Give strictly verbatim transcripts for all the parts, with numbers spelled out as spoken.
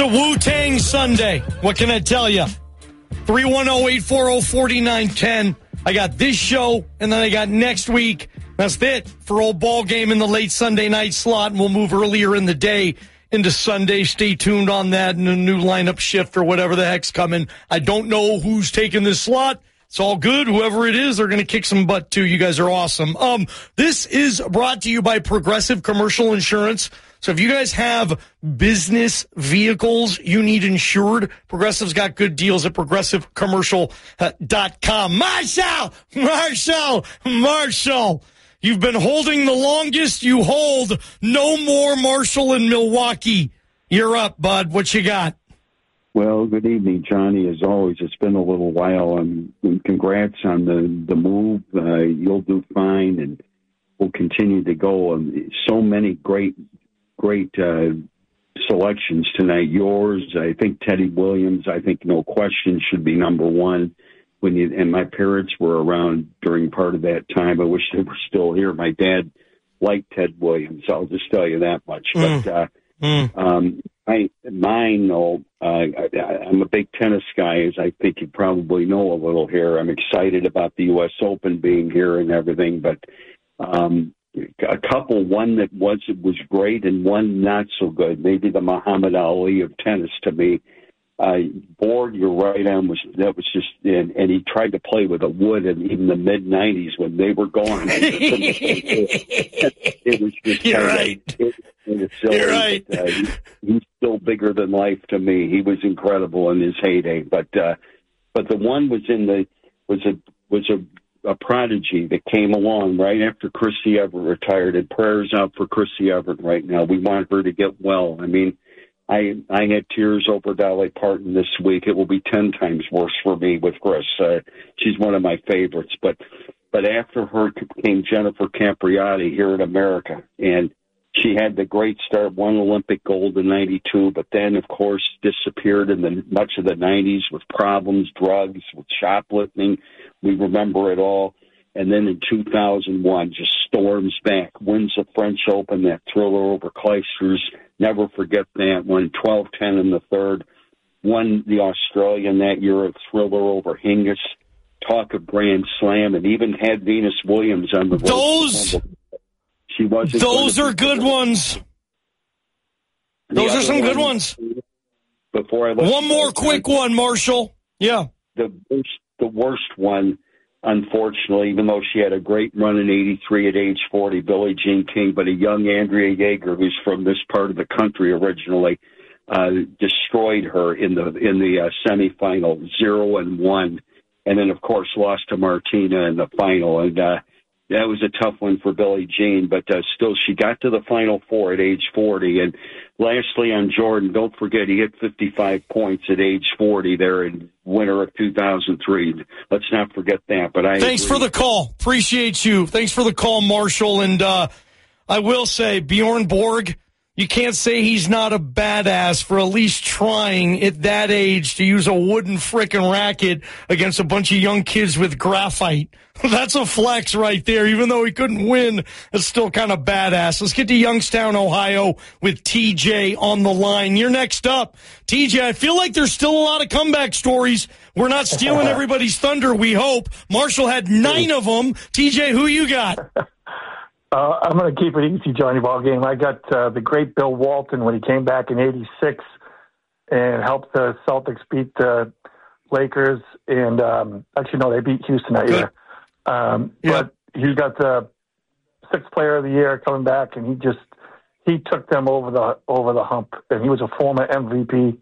a Wu-Tang Sunday. What can I tell you? three one zero, eight four zero, four nine one zero. I got this show, and then I got next week. That's it for old ball game in the late Sunday night slot, and we'll move earlier in the day into Sunday. Stay tuned on that and a new lineup shift or whatever the heck's coming. I don't know who's taking this slot. It's all good. Whoever it is, they're going to kick some butt, too. You guys are awesome. Um, this is brought to you by Progressive Commercial Insurance. So if you guys have business vehicles you need insured, Progressive's got good deals at progressive commercial dot com. Marshall! Marshall! Marshall! You've been holding the longest you hold. No more Marshall in Milwaukee. You're up, bud. What you got? Well, good evening, Johnny. As always, it's been a little while. Um, and congrats on the, the move. Uh, you'll do fine, and we'll continue to go. Um, so many great, great uh, selections tonight. Yours, I think Teddy Williams, I think no question should be number one. When you, and my parents were around during part of that time. I wish they were still here. My dad liked Ted Williams. I'll just tell you that much. Mm. But uh, mm. um, I, mine, though, uh, I, I'm a big tennis guy, as I think you probably know a little here. I'm excited about the U S Open being here and everything, but um, a couple, one that was was great and one not so good. Maybe the Muhammad Ali of tennis to me. Uh, Borg, your right arm was that was just, and, and he tried to play with a wood in even the mid nineties when they were going. It was just You're right. It, it was silly, You're right. But, uh, he, he's still bigger than life to me. He was incredible in his heyday, but uh, but the one was in the was a was a, a prodigy that came along right after Chrissy Everett retired. And prayers out for Chrissy Everett right now. We want her to get well. I mean. I I had tears over Dolly Parton this week. It will be ten times worse for me with Chris. Uh, she's one of my favorites. But but after her came Jennifer Capriati here in America, and she had the great start, won Olympic gold in ninety-two, but then, of course, disappeared in the much of the nineties with problems, drugs, with shoplifting. We remember it all. And then in two thousand one, just storms back, wins the French Open, that thriller over Clijsters. Never forget that. Won twelve ten in the third. Won the Australian that year, a thriller over Hingis. Talk of Grand Slam, and even had Venus Williams on the road. Those, she wasn't those are good ones. Those are some good ones. Before I one more quick one, Marshall. Yeah. The worst, the worst one. Unfortunately, even though she had a great run in eighty-three at age forty, Billie Jean King, but a young Andrea Jaeger, who's from this part of the country originally, uh, destroyed her in the in the uh, semifinal, zero and one, and then of course lost to Martina in the final, and uh, that was a tough one for Billie Jean, but uh, still she got to the Final Four at age forty. And lastly on Jordan, don't forget he hit fifty-five points at age forty there in winter of two thousand three. Let's not forget that. But I Thanks agree. for the call. Appreciate you. Thanks for the call, Marshall. And uh, I will say, Bjorn Borg, you can't say he's not a badass for at least trying at that age to use a wooden frickin' racket against a bunch of young kids with graphite. That's a flex right there. Even though he couldn't win, it's still kind of badass. Let's get to Youngstown, Ohio with T J on the line. You're next up. T J, I feel like there's still a lot of comeback stories. We're not stealing everybody's thunder, we hope. Marshall had nine of them. T J, who you got? Uh, I'm going to keep it easy, Johnny Ball game. I got uh, the great Bill Walton when he came back in eighty-six and helped the Celtics beat the Lakers. And um, actually, no, they beat Houston that Good. year. Um, Yeah. But he got the sixth player of the year coming back, and he just he took them over the over the hump. And he was a former M V P.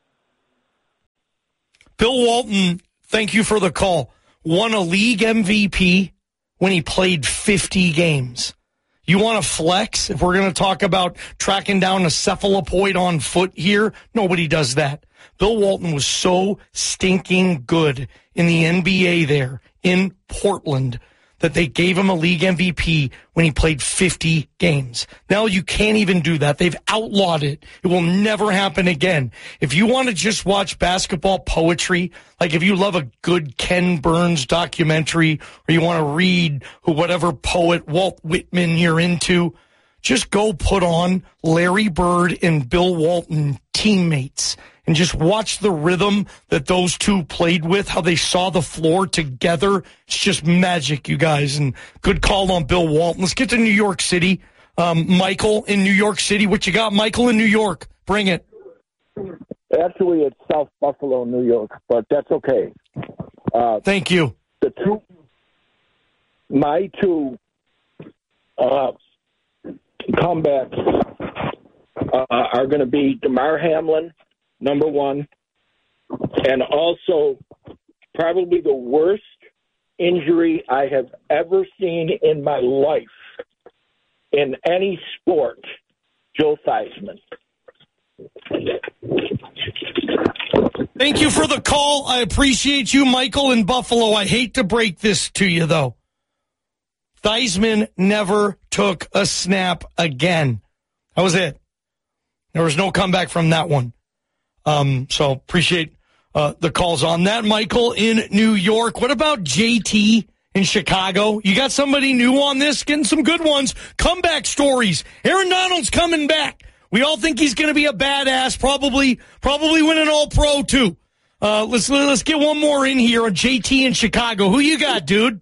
Bill Walton, thank you for the call. Won a league M V P when he played fifty games. You want to flex? If we're going to talk about tracking down a cephalopoid on foot here, nobody does that. Bill Walton was so stinking good in the N B A there in Portland that they gave him a league M V P when he played fifty games. Now you can't even do that. They've outlawed it. It will never happen again. If you want to just watch basketball poetry, like if you love a good Ken Burns documentary, or you want to read who whatever poet Walt Whitman you're into, just go put on Larry Bird and Bill Walton teammates and just watch the rhythm that those two played with, how they saw the floor together. It's just magic, you guys. And good call on Bill Walton. Let's get to New York City. Um, Michael in New York City. What you got, Michael, in New York? Bring it. Actually, it's South Buffalo, New York, but that's okay. Uh, Thank you. The two, my two uh, comebacks uh, are going to be DeMar Hamlin, number one, and also probably the worst injury I have ever seen in my life in any sport, Joe Theismann. Thank you for the call. I appreciate you, Michael in Buffalo. I hate to break this to you, though. Theismann never took a snap again. That was it. There was no comeback from that one. Um, so appreciate uh, the calls on that. Michael in New York. What about J T in Chicago? You got somebody new on this? Getting some good ones. Comeback stories. Aaron Donald's coming back. We all think he's going to be a badass, probably probably win an All-Pro, too. Uh, let's let's get one more in here on J T in Chicago. Who you got, dude?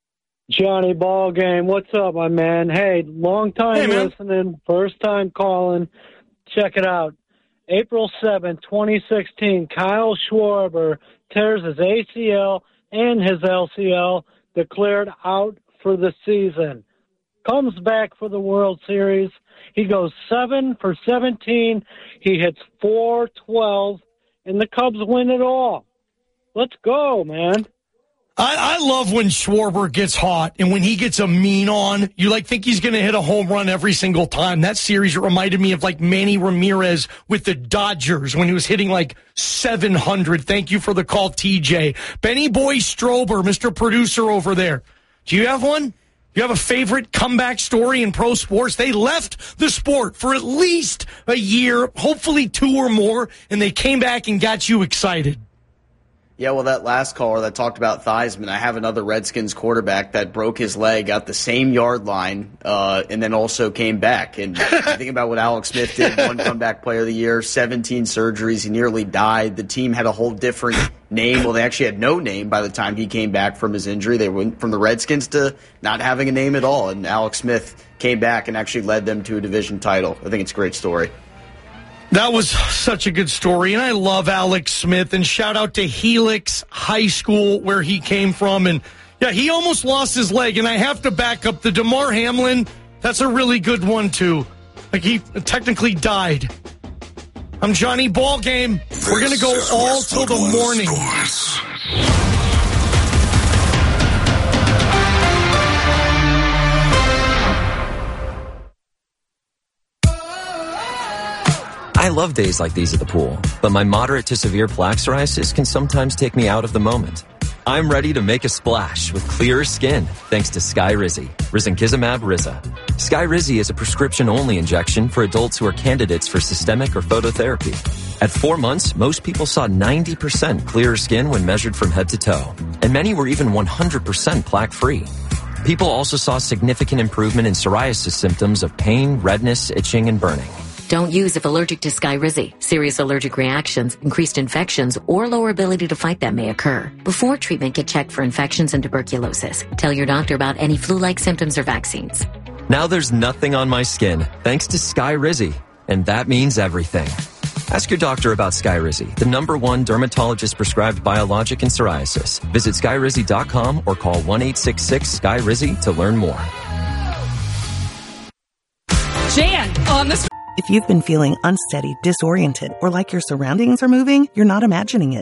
Johnny Ballgame, what's up, my man? Hey, long time hey, listening, first time calling. Check it out. April seventh, twenty sixteen, Kyle Schwarber tears his A C L and his L C L, declared out for the season. Comes back for the World Series. He goes seven for seventeen. He hits four twelve, and the Cubs win it all. Let's go, man. I, I love when Schwarber gets hot and when he gets a mean on. You like think he's going to hit a home run every single time. That series reminded me of like Manny Ramirez with the Dodgers when he was hitting like seven hundred. Thank you for the call, T J. Benny Boy Strober, Mister Producer over there. Do you have one? You have a favorite comeback story in pro sports? They left the sport for at least a year, hopefully two or more, and they came back and got you excited. Yeah, well, that last caller that talked about Theismann, I have another Redskins quarterback that broke his leg at the same yard line uh, and then also came back. And think about what Alex Smith did, one comeback player of the year, seventeen surgeries, he nearly died. The team had a whole different name. Well, they actually had no name by the time he came back from his injury. They went from the Redskins to not having a name at all. And Alex Smith came back and actually led them to a division title. I think it's a great story. That was such a good story, and I love Alex Smith, and shout out to Helix High School where he came from, and yeah, he almost lost his leg, and I have to back up the DeMar Hamlin. That's a really good one, too. Like, he technically died. I'm Johnny Ballgame. We're going to go all till the morning. Sports. I love days like these at the pool, but my moderate to severe plaque psoriasis can sometimes take me out of the moment. I'm ready to make a splash with clearer skin thanks to Skyrizi, risankizumab Riza. Skyrizi is a prescription-only injection for adults who are candidates for systemic or phototherapy. At four months, most people saw ninety percent clearer skin when measured from head to toe, and many were even one hundred percent plaque-free. People also saw significant improvement in psoriasis symptoms of pain, redness, itching, and burning. Don't use if allergic to Skyrizi. Serious allergic reactions, increased infections, or lower ability to fight them may occur. Before treatment, get checked for infections and tuberculosis. Tell your doctor about any flu-like symptoms or vaccines. Now there's nothing on my skin thanks to Skyrizi, and that means everything. Ask your doctor about Skyrizi, the number one dermatologist-prescribed biologic in psoriasis. Visit skyrizi dot com or call one eight six six Sky Rizi to learn more. Jan, on the... If you've been feeling unsteady, disoriented, or like your surroundings are moving, you're not imagining it.